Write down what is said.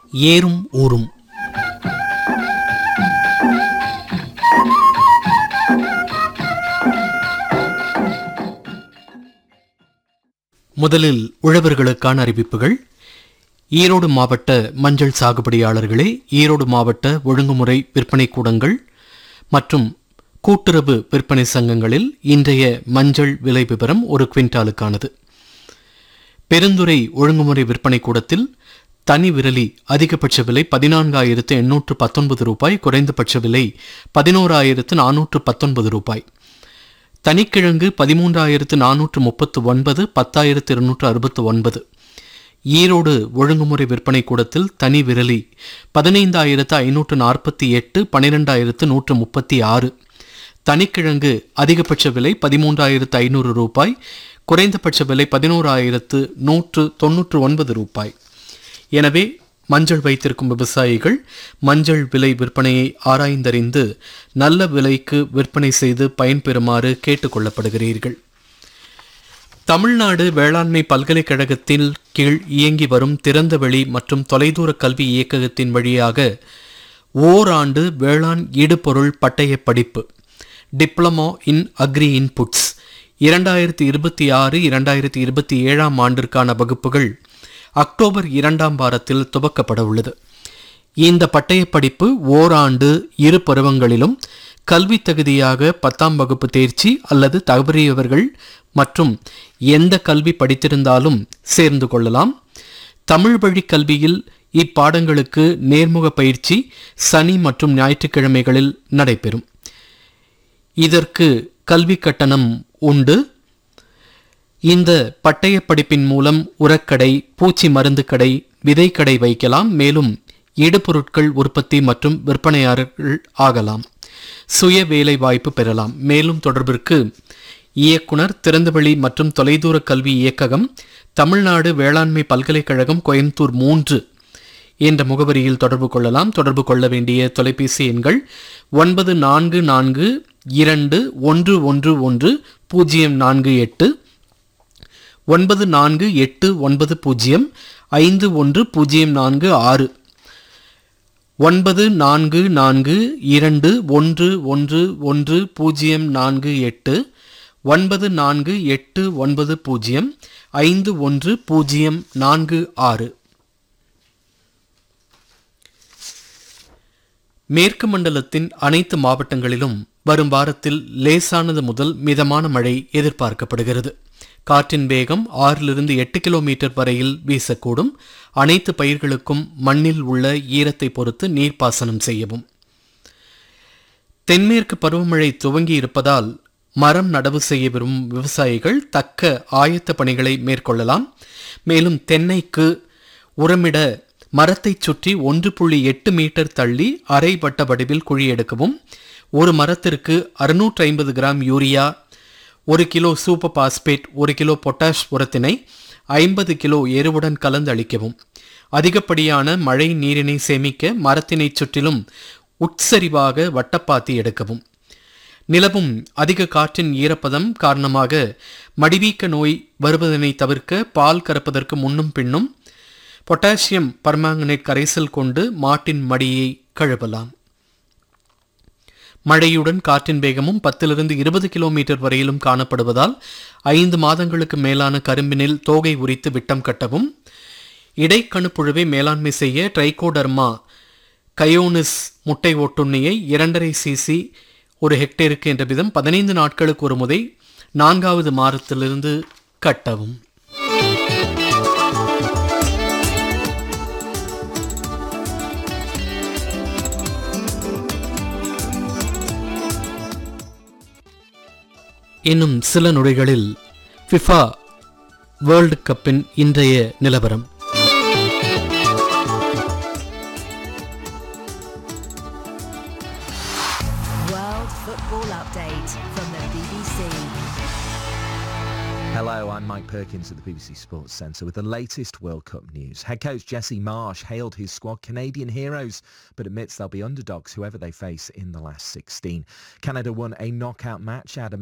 ஏறும் ஊரும். முதலில் உழவர்களுக்கான அறிவிப்புகள். ஈரோடு மாவட்ட மஞ்சள் சாகுபடியாளர்களே, ஈரோடு மாவட்ட ஒழுங்குமுறை விற்பனை கூடங்கள் மற்றும் கூட்டுறவு விற்பனை சங்கங்களில் இன்றைய மஞ்சள் விலை விவரம் ஒரு குவிண்டாலுக்கானது. பெருந்துறை ஒழுங்குமுறை விற்பனை கூடத்தில் தனி விரலி அதிகபட்ச விலை 14,819 ரூபாய், குறைந்தபட்ச விலை 11,419 ரூபாய். தனிக்கிழங்கு 13,439, 10,269. ஈரோடு ஒழுங்குமுறை விற்பனை கூடத்தில் தனி விரலி 15,548, 12,136. தனிக்கிழங்கு அதிகபட்ச விலை 13,500 ரூபாய், குறைந்தபட்ச விலை 11,199 ரூபாய். எனவே மஞ்சள் வைத்திருக்கும் விவசாயிகள் மஞ்சள் விலை விற்பனையை ஆராய்ந்தறிந்து நல்ல விலைக்கு விற்பனை செய்து பயன்பெறுமாறு கேட்டுக்கொள்ளப்படுகிறீர்கள். தமிழ்நாடு வேளாண்மை பல்கலைக்கழகத்தின் கீழ் இயங்கி வரும் திறந்தவெளி மற்றும் தொலைதூர கல்வி இயக்ககத்தின் வழியாக ஓராண்டு வேளாண் ஈடுபொருள் பட்டய படிப்பு டிப்ளமோ இன் அக்ரி இன்புட்ஸ் 2026-2027 ஆண்டிற்கான வகுப்புகள் அக்டோபர் 2ஆம் வாரத்தில் துவக்கப்பட உள்ளது. இந்த பட்டய படிப்பு ஓராண்டு இரு பருவங்களிலும் கல்வி தகுதியாக 10ஆம் வகுப்பு தேர்ச்சி அல்லது தவறியவர்கள் மற்றும் எந்த கல்வி படித்திருந்தாலும் சேர்ந்து கொள்ளலாம். தமிழ் வழி கல்வியில் இப்பாடங்களுக்கு நேர்முக பயிற்சி சனி மற்றும் ஞாயிற்றுக்கிழமைகளில் நடைபெறும். இதற்கு கல்வி கட்டணம் உண்டு. இந்த பட்டய படிப்பின் மூலம் உரக்கடை, பூச்சி மருந்து கடை, விதைக்கடை வைக்கலாம். மேலும் ஈடுபொருட்கள் உற்பத்தி மற்றும் விற்பனையாளர்கள் ஆகலாம். சுய வேலை வாய்ப்பு பெறலாம். மேலும் தொடர்பிற்கு இயக்குனர், திறந்தவெளி மற்றும் தொலைதூர கல்வி இயக்ககம், தமிழ்நாடு வேளாண்மை பல்கலைக்கழகம், கோயம்புத்தூர் 3 என்ற முகவரியில் தொடர்பு கொள்ளலாம். தொடர்பு கொள்ள வேண்டிய தொலைபேசி எண்கள் 9442111048, 9489051046, 9442111048, 9489051046. மேற்கு மண்டலத்தின் அனைத்து மாவட்டங்களிலும் வரும் வாரத்தில் லேசானது முதல் மிதமான மழை எதிர்பார்க்கப்படுகிறது. காற்றின் வேகம் 6-8 கிலோமீட்டர் வரையில் வீசக்கூடும். அனைத்து பயிர்களுக்கும் மண்ணில் உள்ள ஈரத்தை பொறுத்து நீர்ப்பாசனம் செய்யவும். தென்மேற்கு பருவமழை துவங்கி இருப்பதால் மரம் நடவு செய்ய விரும்பும் விவசாயிகள் தக்க ஆயத்த பணிகளை மேற்கொள்ளலாம். மேலும் தென்னைக்கு உரமிட மரத்தை சுற்றி 1.8 மீட்டர் தள்ளி அரை வட்ட வடிவில் குழி எடுக்கவும். ஒரு மரத்திற்கு 650 gram urea, 1 kilo super phosphate, 1 kilo potash உரத்தினை 50 kilo எருவுடன் கலந்து அளிக்கவும். அதிகப்படியான மழை நீரினை சேமிக்க மரத்தினை சுற்றிலும் உட்சரிவாக வட்டப்பாத்தி எடுக்கவும். நிலவும் அதிக காற்றின் ஈரப்பதம் காரணமாக மடிவீக்க நோய் வருவதனை தவிர்க்க பால் கறப்பதற்கு முன்னும் பின்னும் பொட்டாசியம் பர்மாங்கனேட் கரைசல் கொண்டு மாட்டின் மடியை கழுவலாம். மழையுடன் காற்றின் வேகமும் 10-20 கிலோமீட்டர் வரையிலும் காணப்படுவதால் 5 மாதங்களுக்கு மேலான கரும்பினில் தோகை உரித்து விட்டம் கட்டவும். இடைக்கணுப்புழுவை மேலாண்மை செய்ய ட்ரைகோடர்மா கயோனிஸ் முட்டை ஒட்டுண்ணியை 2.5 cc 1 ஹெக்டேருக்கு என்ற விதம் 15 நாட்களுக்கு ஒரு முறை 4வது மாதத்திலிருந்து கட்டவும். இன்னும் சில நொடிகளில் ஃபிஃபா வேர்ல்டு கப்பின் இன்றைய நிலவரம். World Football Update from the BBC. Hello, I'm Mike Perkins at the BBC Sports Centre with the latest World Cup news. Head coach Jesse Marsch hailed his squad Canadian heroes, but admits they'll be underdogs whoever they face in the last 16. Canada won a knockout match at